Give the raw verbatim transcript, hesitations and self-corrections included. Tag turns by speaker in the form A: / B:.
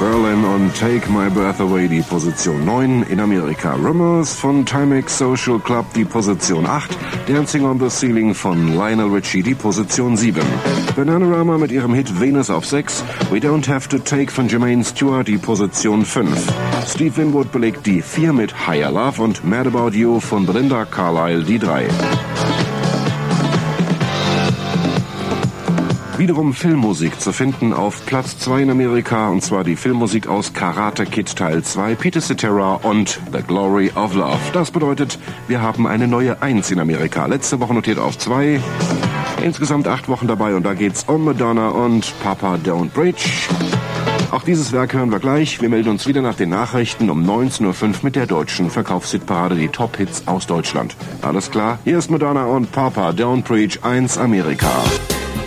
A: Berlin und Take My Breath Away die Position neun, in Amerika Rumors von Timex Social Club die Position acht, Dancing on the Ceiling von Lionel Richie die Position sieben, Bananarama mit ihrem Hit Venus auf sechs, We Don't Have to Take von Jermaine Stewart die Position fünf, Steve Winwood belegt die vier mit Higher Love und Mad About You von Belinda Carlisle die drei. Wiederum Filmmusik zu finden auf Platz zwei in Amerika, und zwar die Filmmusik aus Karate Kid Teil zwei, Peter Cetera und The Glory of Love. Das bedeutet, wir haben eine neue eins in Amerika. Letzte Woche notiert auf zwei, insgesamt acht Wochen dabei, und da geht's um Madonna und Papa Don't Preach. Auch dieses Werk hören wir gleich. Wir melden uns wieder nach den Nachrichten um neunzehn Uhr fünf mit der deutschen Verkaufshitparade, die Top-Hits aus Deutschland. Alles klar? Hier ist Madonna und Papa Don't Preach eins Amerika.